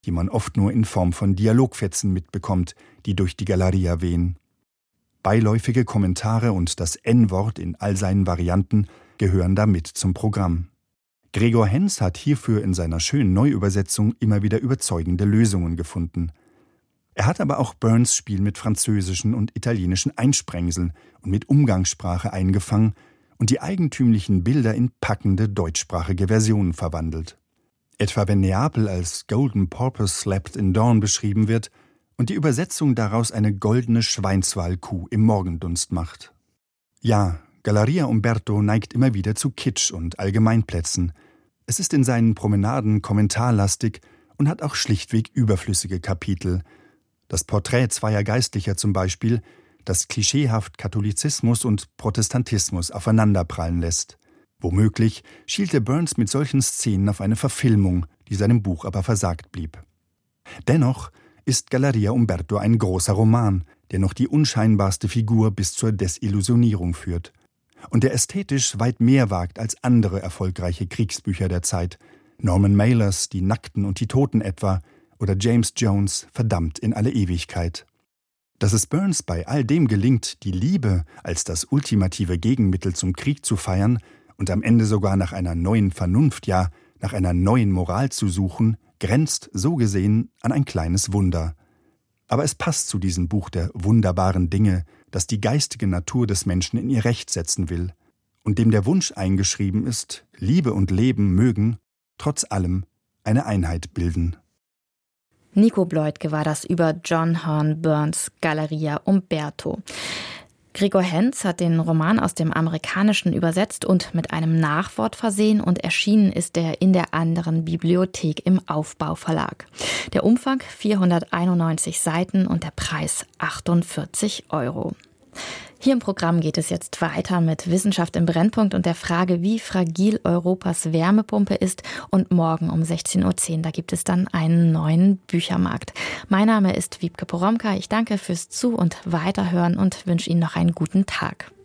die man oft nur in Form von Dialogfetzen mitbekommt, die durch die Galeria wehen. Beiläufige Kommentare und das N-Wort in all seinen Varianten gehören damit zum Programm. Gregor Henz hat hierfür in seiner schönen Neuübersetzung immer wieder überzeugende Lösungen gefunden. Er hat aber auch Burns' Spiel mit französischen und italienischen Einsprengseln und mit Umgangssprache eingefangen und die eigentümlichen Bilder in packende deutschsprachige Versionen verwandelt. Etwa wenn Neapel als Golden Porpoise Slept in Dawn beschrieben wird und die Übersetzung daraus eine goldene Schweinswalkuh im Morgendunst macht. Ja, Galleria Umberto neigt immer wieder zu Kitsch und Allgemeinplätzen. Es ist in seinen Promenaden kommentarlastig und hat auch schlichtweg überflüssige Kapitel. Das Porträt zweier Geistlicher zum Beispiel, das klischeehaft Katholizismus und Protestantismus aufeinanderprallen lässt. Womöglich schielte Burns mit solchen Szenen auf eine Verfilmung, die seinem Buch aber versagt blieb. Dennoch ist Galleria Umberto ein großer Roman, der noch die unscheinbarste Figur bis zur Desillusionierung führt und der ästhetisch weit mehr wagt als andere erfolgreiche Kriegsbücher der Zeit, Norman Mailers Die Nackten und die Toten etwa oder James Jones' Verdammt in alle Ewigkeit. Dass es Burns bei all dem gelingt, die Liebe als das ultimative Gegenmittel zum Krieg zu feiern und am Ende sogar nach einer neuen Vernunft, ja, nach einer neuen Moral zu suchen, grenzt, so gesehen, an ein kleines Wunder. Aber es passt zu diesem Buch der wunderbaren Dinge, das die geistige Natur des Menschen in ihr Recht setzen will und dem der Wunsch eingeschrieben ist, Liebe und Leben mögen, trotz allem, eine Einheit bilden. Nico Bleutke war das über John Horne Burns' Galleria Umberto. Gregor Henz hat den Roman aus dem Amerikanischen übersetzt und mit einem Nachwort versehen und erschienen ist er in der anderen Bibliothek im Aufbau Verlag. Der Umfang 491 Seiten und der Preis 48 €. Hier im Programm geht es jetzt weiter mit Wissenschaft im Brennpunkt und der Frage, wie fragil Europas Wärmepumpe ist. Und morgen um 16:10 Uhr, da gibt es dann einen neuen Büchermarkt. Mein Name ist Wiebke Poromka. Ich danke fürs Zu- und Weiterhören und wünsche Ihnen noch einen guten Tag.